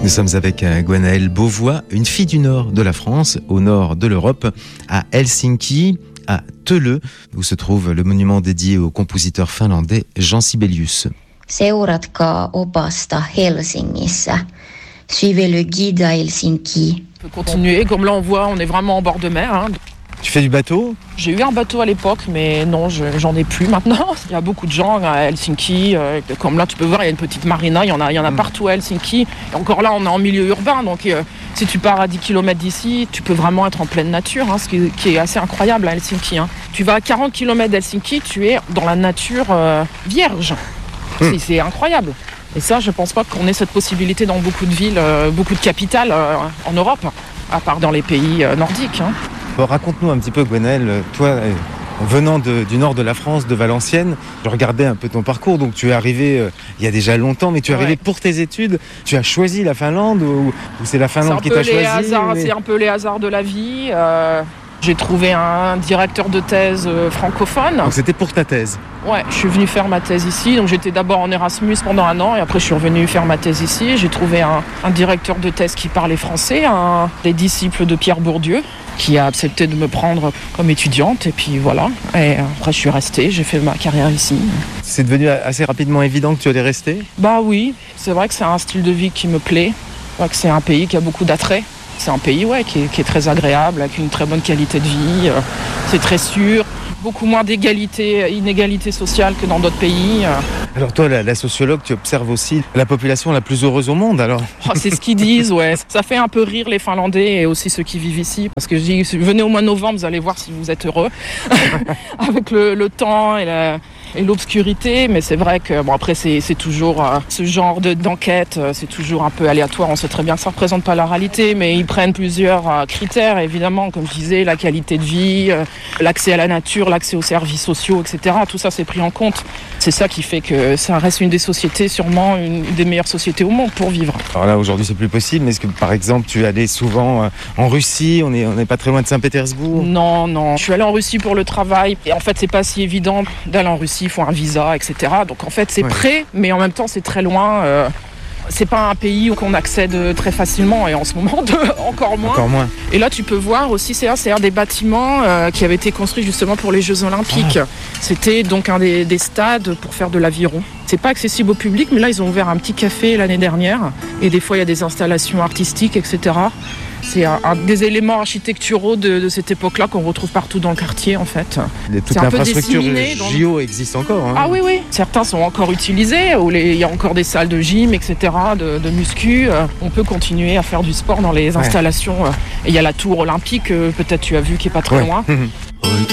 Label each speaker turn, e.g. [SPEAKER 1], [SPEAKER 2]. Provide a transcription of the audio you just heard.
[SPEAKER 1] Nous sommes avec Gwenaëlle Beauvois, une fille du nord de la France, au nord de l'Europe, à Helsinki, à Töölö, où se trouve le monument dédié au compositeur finlandais Jean Sibelius.
[SPEAKER 2] Seuratkaa opasta Helsingissä. Suivez le guide à Helsinki.
[SPEAKER 3] On peut continuer, comme là on voit, on est vraiment en bord de mer.
[SPEAKER 1] Tu fais du bateau ?
[SPEAKER 3] J'ai eu un bateau à l'époque, mais non, j'en ai plus maintenant. Il y a beaucoup de gens à Helsinki, comme là tu peux voir, il y a une petite marina, il y en a partout à Helsinki. Et encore là, on est en milieu urbain, donc si tu pars à 10 km d'ici, tu peux vraiment être en pleine nature, ce qui est assez incroyable à Helsinki. Tu vas à 40 km d'Helsinki, tu es dans la nature vierge. C'est incroyable. Et ça, je pense pas qu'on ait cette possibilité dans beaucoup de villes, beaucoup de capitales en Europe, à part dans les pays nordiques.
[SPEAKER 1] Bon, raconte-nous un petit peu, Gwenaëlle, toi, venant du nord de la France, de Valenciennes, je regardais un peu ton parcours, donc tu es arrivé il y a déjà longtemps, mais tu es arrivé pour tes études, tu as choisi la Finlande ou c'est la Finlande qui t'a choisi
[SPEAKER 3] C'est un peu les hasards de la vie. J'ai trouvé un directeur de thèse francophone.
[SPEAKER 1] Donc c'était pour ta thèse ?
[SPEAKER 3] Ouais, je suis venue faire ma thèse ici. Donc j'étais d'abord en Erasmus pendant 1 an et après je suis revenue faire ma thèse ici. J'ai trouvé un directeur de thèse qui parlait français, un des disciples de Pierre Bourdieu, qui a accepté de me prendre comme étudiante. Et puis voilà. Et après je suis restée, j'ai fait ma carrière ici.
[SPEAKER 1] C'est devenu assez rapidement évident que tu allais rester ?
[SPEAKER 3] Bah oui, c'est vrai que c'est un style de vie qui me plaît. C'est vrai que c'est un pays qui a beaucoup d'attrait. C'est un pays qui est très agréable, avec une très bonne qualité de vie. C'est très sûr. Beaucoup moins d'inégalité sociale que dans d'autres pays.
[SPEAKER 1] Alors toi, la sociologue, tu observes aussi la population la plus heureuse au monde, alors ?
[SPEAKER 3] C'est ce qu'ils disent, ouais. Ça fait un peu rire les Finlandais et aussi ceux qui vivent ici. Parce que je dis, venez au mois de novembre, vous allez voir si vous êtes heureux. Avec le temps et l'obscurité, mais c'est vrai que après c'est toujours ce genre d'enquête, c'est toujours un peu aléatoire. On sait très bien que ça ne représente pas la réalité, mais ils prennent plusieurs critères, évidemment, comme je disais, la qualité de vie, l'accès à la nature, l'accès aux services sociaux, etc. Tout ça c'est pris en compte. C'est ça qui fait que ça reste une des sociétés, sûrement une des meilleures sociétés au monde pour vivre.
[SPEAKER 1] Alors là aujourd'hui c'est plus possible, mais est-ce que par exemple tu es allé souvent en Russie, on n'est pas très loin de Saint-Pétersbourg ?
[SPEAKER 3] Non, je suis allée en Russie pour le travail, et en fait c'est pas si évident d'aller en Russie. Il faut un visa, etc. Donc en fait c'est près, mais en même temps c'est très loin. C'est pas un pays où on accède très facilement et en ce moment encore moins. Et là tu peux voir aussi, c'est un des bâtiments qui avait été construit justement pour les Jeux Olympiques. C'était donc un des stades pour faire de l'aviron. C'est pas accessible au public, mais là ils ont ouvert un petit café l'année dernière et des fois il y a des installations artistiques, etc. C'est un des éléments architecturaux de cette époque-là qu'on retrouve partout dans le quartier, en fait.
[SPEAKER 1] Toute l'infrastructure JO existe encore.
[SPEAKER 3] Ah oui. Certains sont encore utilisés, où il y a encore des salles de gym, etc., de muscu. On peut continuer à faire du sport dans les installations. Et il y a la tour olympique, peut-être tu as vu, qui est pas très loin.